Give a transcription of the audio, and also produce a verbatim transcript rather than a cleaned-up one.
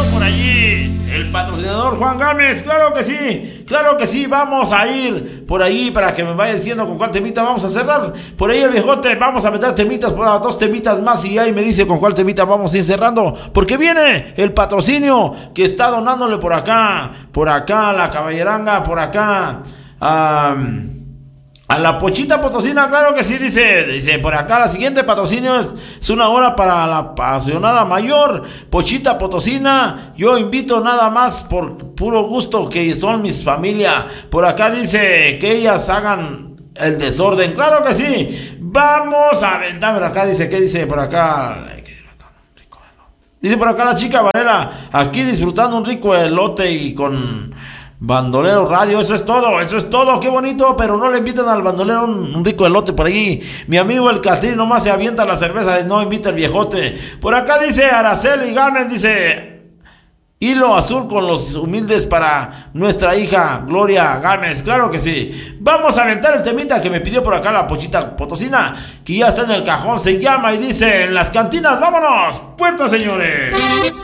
dijo por allí el patrocinador Juan Gámez. Claro que sí, claro que sí. Vamos a ir por allí para que me vaya diciendo con cuál temita vamos a cerrar. Por ahí el viejote, vamos a meter temitas, por dos temitas más, y ahí me dice con cuál temita vamos a ir cerrando, porque viene el patrocinio que está donándole por acá, por acá la caballeranga, por acá um, a la Pochita Potosina. Claro que sí, dice, dice por acá la siguiente patrocinio es, es una hora para la apasionada mayor Pochita Potosina. Yo invito nada más por puro gusto, que son mis familia. Por acá dice que ellas hagan el desorden. Claro que sí. Vamos a aventar por acá. Dice, ¿qué dice por acá? Dice por acá la chica Varela, aquí disfrutando un rico elote y con Bandolero Radio. Eso es todo, eso es todo, qué bonito. Pero no le invitan al bandolero un, un rico elote por ahí. Mi amigo el Catrín nomás se avienta la cerveza y no invita el viejote. Por acá dice Araceli Gámez, dice hilo azul con los humildes para nuestra hija Gloria Gámez. Claro que sí. Vamos a aventar el temita que me pidió por acá la Pochita Potosina, que ya está en el cajón. Se llama y dice: en las cantinas, vámonos. Puerta, señores.